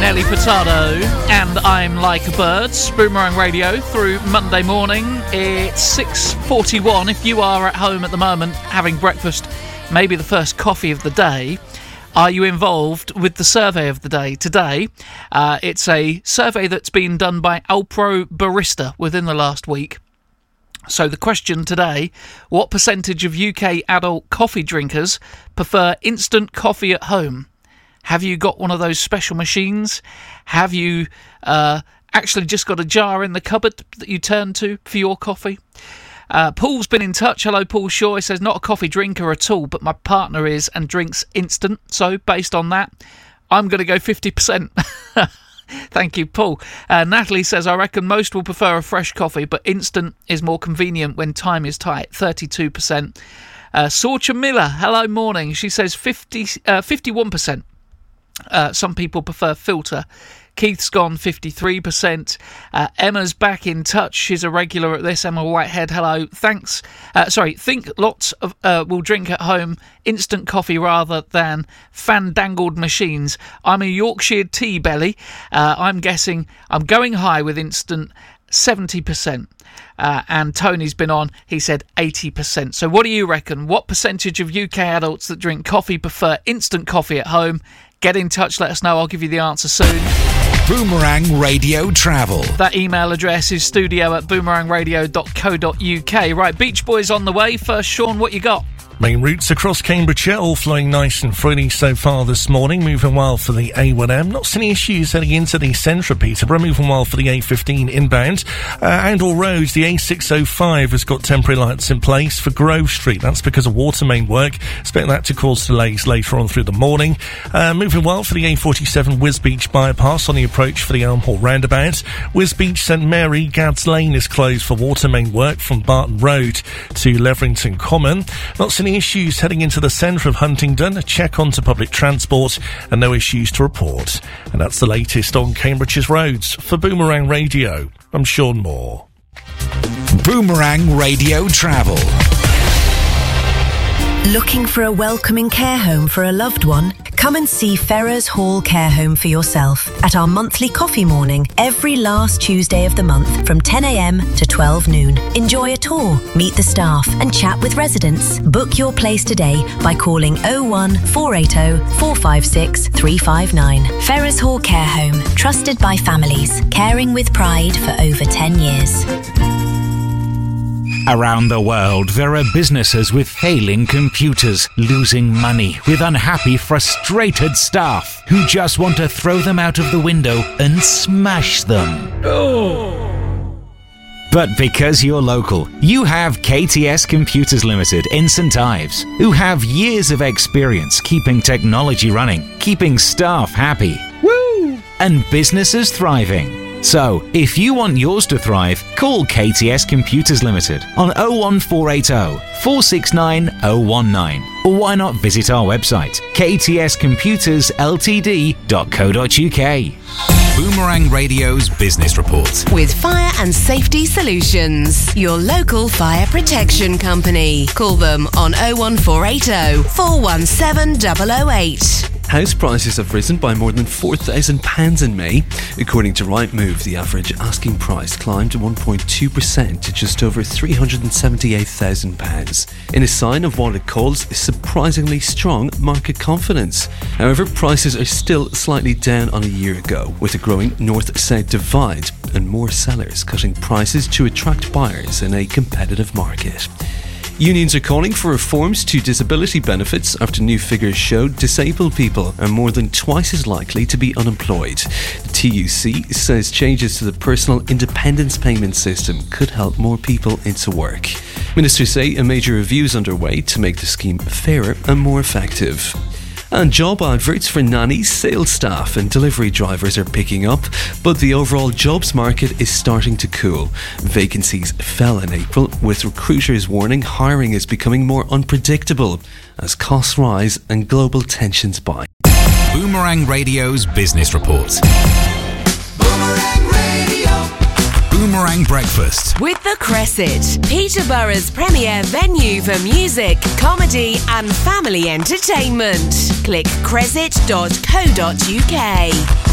Nelly Furtado and I'm Like a Bird. Boomerang Radio through Monday morning. It's 6:41. If you are at home at the moment having breakfast, maybe the first coffee of the day, are you involved with the survey of the day today? It's a survey that's been done by Alpro Barista within the last week. So the question today, what percentage of UK adult coffee drinkers prefer instant coffee at home? Have you got one of those special machines? Have you actually just got a jar in the cupboard that you turn to for your coffee? Paul's been in touch. Hello, Paul Shaw. He says, not a coffee drinker at all, but my partner is and drinks instant. So based on that, I'm going to go 50%. Thank you, Paul. Natalie says, I reckon most will prefer a fresh coffee, but instant is more convenient when time is tight. 32%. Sorcha Miller, hello, morning. She says 51%. Some people prefer filter. Keith's gone 53%. Emma's back in touch. She's a regular at this. Emma Whitehead, hello. Thanks. Think lots of will drink at home instant coffee rather than fandangled machines. I'm a Yorkshire tea belly. I'm guessing I'm going high with instant 70%. And Tony's been on. He said 80%. So what do you reckon? What percentage of UK adults that drink coffee prefer instant coffee at home? Get in touch, let us know. I'll give you the answer soon. Boomerang Radio Travel. That email address is studio@boomerangradio.co.uk. Right, Beach Boys on the way. First, Sean, what you got? Main routes across Cambridgeshire all flowing nice and freely so far this morning. Moving well for the A1M. Not seeing any issues heading into the centre of Peterborough. Moving well for the A15 inbound. And all roads, the A605 has got temporary lights in place for Grove Street. That's because of water main work. Expect that to cause delays later on through the morning. Moving well for the A47 Wisbeach bypass on the approach for the Elm Hall roundabout. Wisbeach St Mary Gads Lane is closed for water main work from Barton Road to Leverington Common. Not seeing issues heading into the centre of Huntingdon. A check onto public transport and no issues to report. And that's the latest on Cambridge's roads. For Boomerang Radio, I'm Sean Moore. Boomerang Radio Travel. Looking for a welcoming care home for a loved one? Come and see Ferrers Hall Care Home for yourself at our monthly coffee morning every last Tuesday of the month from 10 a.m. to 12 noon. Enjoy a tour, meet the staff and chat with residents. Book your place today by calling 01480 456 359. Ferrers Hall Care Home, trusted by families, caring with pride for over 10 years. Around the world, there are businesses with failing computers, losing money, with unhappy, frustrated staff who just want to throw them out of the window and smash them. But because you're local, you have KTS Computers Limited in St Ives, who have years of experience keeping technology running, keeping staff happy, and businesses thriving. So, if you want yours to thrive, call KTS Computers Limited on 01480 469 019. Or why not visit our website, ktscomputersltd.co.uk. Boomerang Radio's Business Report. With Fire and Safety Solutions, your local fire protection company. Call them on 01480 417 008. House prices have risen by more than £4,000 in May. According to Rightmove, the average asking price climbed 1.2% to just over £378,000, in a sign of what it calls surprisingly strong market confidence. However, prices are still slightly down on a year ago, with a growing north-south divide and more sellers cutting prices to attract buyers in a competitive market. Unions are calling for reforms to disability benefits after new figures show disabled people are more than twice as likely to be unemployed. The TUC says changes to the personal independence payment system could help more people into work. Ministers say a major review is underway to make the scheme fairer and more effective. And job adverts for nannies, sales staff and delivery drivers are picking up, but the overall jobs market is starting to cool. Vacancies fell in April, with recruiters warning hiring is becoming more unpredictable as costs rise and global tensions bite. Boomerang Radio's Business Report. Boomerang Breakfast With The Cresset, Peterborough's premier venue for music, comedy and family entertainment. Click cresset.co.uk.